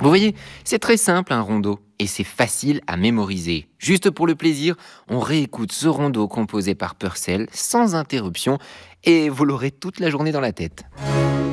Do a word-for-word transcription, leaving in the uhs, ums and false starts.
Vous voyez, c'est très simple un rondo et c'est facile à mémoriser. Juste pour le plaisir, on réécoute ce rondo composé par Purcell sans interruption et vous l'aurez toute la journée dans la tête.